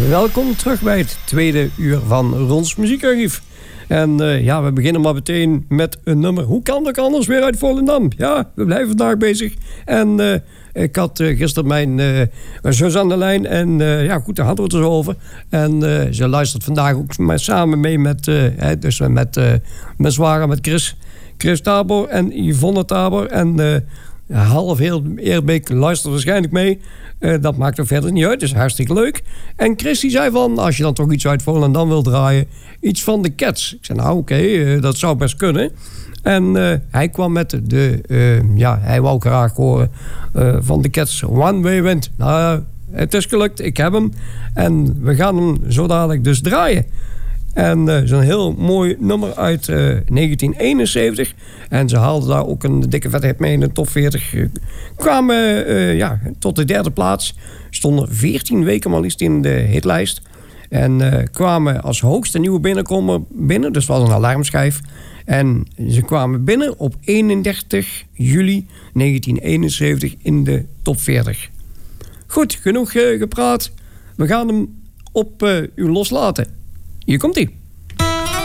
Welkom terug bij het tweede uur van Rons Muziekarchief. En we beginnen maar meteen met een nummer. Hoe kan dat anders weer uit Volendam? Ja, we blijven vandaag bezig. En ik had gisteren mijn zus aan de lijn. En daar hadden we het dus over. En ze luistert vandaag ook samen mee met mijn zwager, met Chris Tabor en Yvonne Tabor. En half heel Eerbeek luistert waarschijnlijk mee. Dat maakt er verder niet uit, dat is hartstikke leuk. En Chris die zei van, als je dan toch iets uit Volendam wil draaien, iets van de Cats. Ik zei, nou oké, dat zou best kunnen. En hij kwam met hij wou graag horen van de Cats One Way Wind. Nou, het is gelukt, ik heb hem. En we gaan hem zo dadelijk dus draaien. En zo'n heel mooi nummer uit 1971. En ze haalden daar ook een dikke vetheid mee in de top 40. Kwamen tot de derde plaats. Stonden 14 weken maar liefst in de hitlijst. En kwamen als hoogste nieuwe binnenkomer binnen. Dus het was een alarmschijf. En ze kwamen binnen op 31 juli 1971 in de top 40. Goed, genoeg gepraat. We gaan hem op u loslaten. Hier komt-ie.